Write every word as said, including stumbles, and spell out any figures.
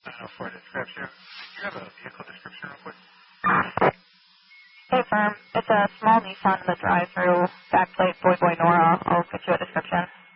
Uh, for a description, do you have a vehicle description real quick? Hey, firm. It's a small Nissan in the drive-through, backplate, Boy Boy Nora. I'll get you a description.